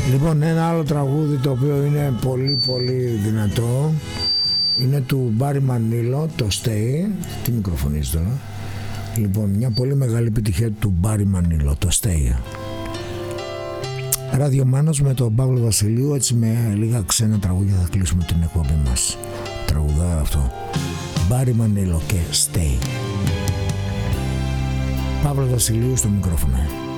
Λοιπόν, ένα άλλο τραγούδι το οποίο είναι πολύ πολύ δυνατό είναι του Μπάρι Μανίλο, το Stay. Τι μικροφωνείς τώρα? Λοιπόν, μια πολύ μεγάλη επιτυχία του Μπάρι Μανίλο, το Stay. Ραδιομάνος με τον Παύλο Βασιλείου, έτσι με λίγα ξένα τραγούδια θα κλείσουμε την εκπομπή μας. Τραγουδά αυτό, Μπάρι Μανίλο και Stay. Παύλο Βασιλείου στο μικρόφωνο.